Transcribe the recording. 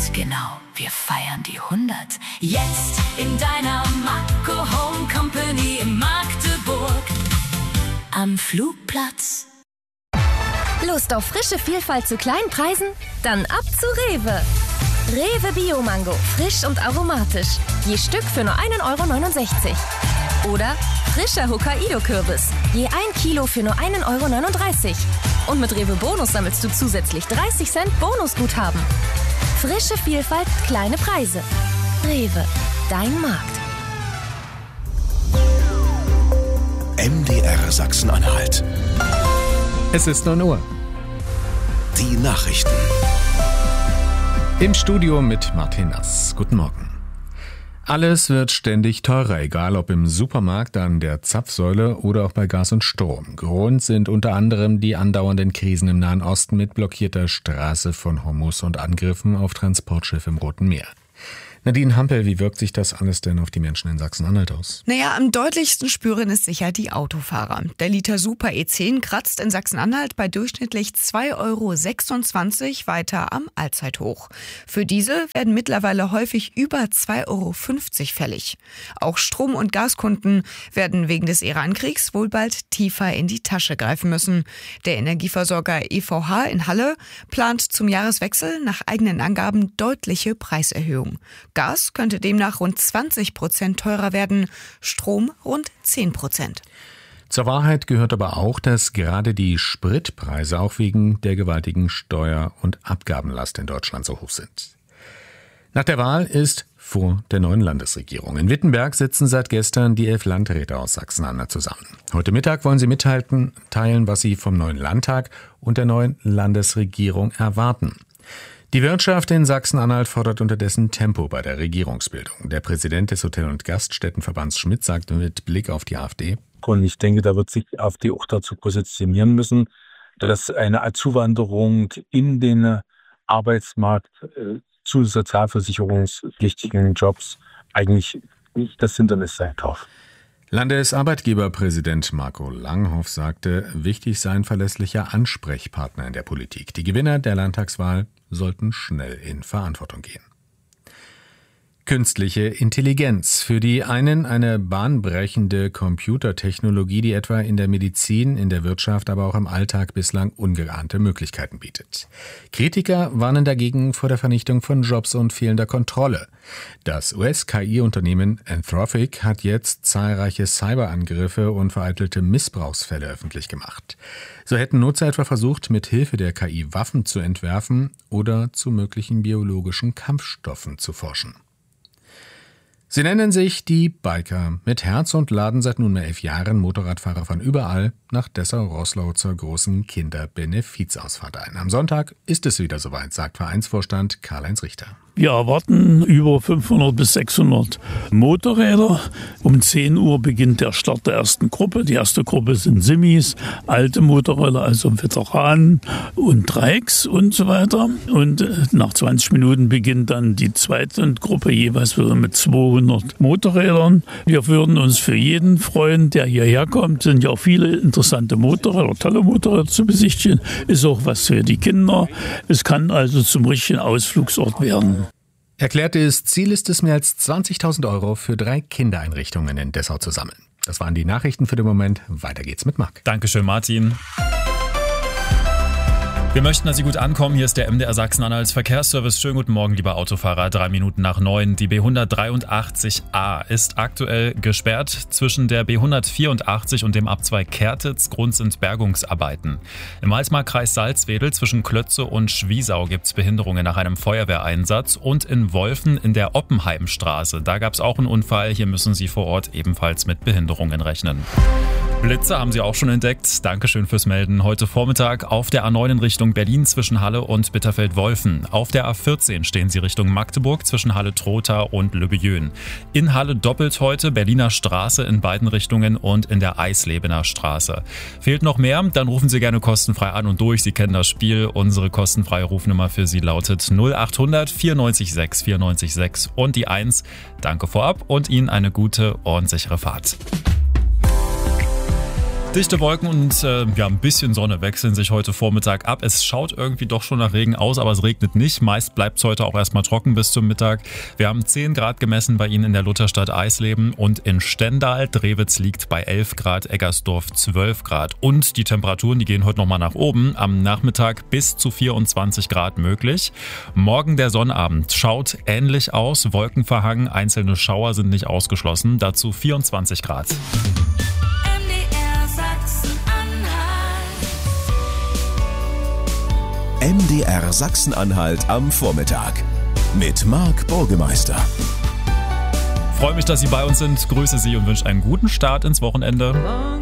Genau, wir feiern die 100. Jetzt in deiner Makro Home Company in Magdeburg am Flugplatz. Lust auf frische Vielfalt zu kleinen Preisen? Dann ab zu Rewe. Rewe Bio-Mango, frisch und aromatisch. Je Stück für nur 1,69 €. Oder frischer Hokkaido-Kürbis, je 1 Kilo für nur 1,39 €. Und mit Rewe Bonus sammelst du zusätzlich 30 Cent Bonusguthaben. Frische Vielfalt, kleine Preise. Rewe, dein Markt. MDR Sachsen-Anhalt. Es ist 9 Uhr. Die Nachrichten. Im Studio mit Martin Nass. Guten Morgen. Alles wird ständig teurer, egal ob im Supermarkt, an der Zapfsäule oder auch bei Gas und Strom. Grund sind unter anderem die andauernden Krisen im Nahen Osten mit blockierter Straße von Hormuz und Angriffen auf Transportschiffe im Roten Meer. Nadine Hampel, wie wirkt sich das alles denn auf die Menschen in Sachsen-Anhalt aus? Am deutlichsten spüren es sicher die Autofahrer. Der Liter Super E10 kratzt in Sachsen-Anhalt bei durchschnittlich 2,26 € weiter am Allzeithoch. Für Diesel werden mittlerweile häufig über 2,50 € fällig. Auch Strom- und Gaskunden werden wegen des Iran-Kriegs wohl bald tiefer in die Tasche greifen müssen. Der Energieversorger EVH in Halle plant zum Jahreswechsel nach eigenen Angaben deutliche Preiserhöhungen. Gas könnte demnach rund 20% teurer werden, Strom rund 10%. Zur Wahrheit gehört aber auch, dass gerade die Spritpreise auch wegen der gewaltigen Steuer- und Abgabenlast in Deutschland so hoch sind. Nach der Wahl ist vor der neuen Landesregierung. In Wittenberg sitzen seit gestern die 11 Landräte aus Sachsen-Anhalt zusammen. Heute Mittag wollen sie mitteilen, was sie vom neuen Landtag und der neuen Landesregierung erwarten. Die Wirtschaft in Sachsen-Anhalt fordert unterdessen Tempo bei der Regierungsbildung. Der Präsident des Hotel- und Gaststättenverbands Schmidt sagte mit Blick auf die AfD: Und ich denke, da wird sich die AfD auch dazu positionieren müssen, dass eine Zuwanderung in den Arbeitsmarkt zu sozialversicherungspflichtigen Jobs eigentlich nicht das Hindernis sein darf. Landesarbeitgeberpräsident Marco Langhoff sagte, wichtig sei ein verlässlicher Ansprechpartner in der Politik. Die Gewinner der Landtagswahl sollten schnell in Verantwortung gehen. Künstliche Intelligenz. Für die einen eine bahnbrechende Computertechnologie, die etwa in der Medizin, in der Wirtschaft, aber auch im Alltag bislang ungeahnte Möglichkeiten bietet. Kritiker warnen dagegen vor der Vernichtung von Jobs und fehlender Kontrolle. Das US-KI-Unternehmen Anthropic hat jetzt zahlreiche Cyberangriffe und vereitelte Missbrauchsfälle öffentlich gemacht. So hätten Nutzer etwa versucht, mit Hilfe der KI Waffen zu entwerfen oder zu möglichen biologischen Kampfstoffen zu forschen. Sie nennen sich die Biker. Mit Herz und Laden seit nunmehr 11 Jahren Motorradfahrer von überall nach Dessau-Roßlau zur großen Kinderbenefizausfahrt ein. Am Sonntag ist es wieder soweit, sagt Vereinsvorstand Karl-Heinz Richter. Wir erwarten über 500 bis 600 Motorräder. Um 10 Uhr beginnt der Start der ersten Gruppe. Die erste Gruppe sind Simis, alte Motorräder, also Veteranen und Dreiecks und so weiter. Und nach 20 Minuten beginnt dann die zweite Gruppe, jeweils wieder mit 200 Motorrädern. Wir würden uns für jeden freuen, der hierher kommt. Es sind ja auch viele interessante Motorräder, tolle Motorräder zu besichtigen. Ist auch was für die Kinder. Es kann also zum richtigen Ausflugsort werden. Erklärtes Ziel ist es, mehr als 20.000 € für 3 Kindereinrichtungen in Dessau zu sammeln. Das waren die Nachrichten für den Moment. Weiter geht's mit Marc. Dankeschön, Martin. Wir möchten, dass Sie gut ankommen. Hier ist der MDR Sachsen-Anhalt Verkehrsservice. Schönen guten Morgen, lieber Autofahrer. 3 Minuten nach 9. Die B183a ist aktuell gesperrt zwischen der B184 und dem Abzweig Kertitz. Grund sind Bergungsarbeiten. Im Altmarkkreis Salzwedel zwischen Klötze und Schwiesau gibt es Behinderungen nach einem Feuerwehreinsatz. Und in Wolfen in der Oppenheimstraße. Da gab es auch einen Unfall. Hier müssen Sie vor Ort ebenfalls mit Behinderungen rechnen. Blitze haben Sie auch schon entdeckt. Dankeschön fürs Melden. Heute Vormittag auf der A9 in Richtung Berlin zwischen Halle und Bitterfeld-Wolfen. Auf der A14 stehen Sie Richtung Magdeburg zwischen Halle-Trotha und Löbejön. In Halle doppelt heute Berliner Straße in beiden Richtungen und in der Eislebener Straße. Fehlt noch mehr? Dann rufen Sie gerne kostenfrei an und durch. Sie kennen das Spiel. Unsere kostenfreie Rufnummer für Sie lautet 0800 94 6 94 6 und die 1. Danke vorab und Ihnen eine gute und sichere Fahrt. Dichte Wolken und ein bisschen Sonne wechseln sich heute Vormittag ab. Es schaut irgendwie doch schon nach Regen aus, aber es regnet nicht. Meist bleibt es heute auch erstmal trocken bis zum Mittag. Wir haben 10 Grad gemessen bei Ihnen in der Lutherstadt Eisleben und in Stendal. Drewitz liegt bei 11 Grad, Eggersdorf 12 Grad. Und die Temperaturen, die gehen heute nochmal nach oben. Am Nachmittag bis zu 24 Grad möglich. Morgen der Sonnabend schaut ähnlich aus. Wolkenverhangen, einzelne Schauer sind nicht ausgeschlossen. Dazu 24 Grad. MDR Sachsen-Anhalt am Vormittag mit Marc Burgemeister. Freue mich, dass Sie bei uns sind, grüße Sie und wünsche einen guten Start ins Wochenende.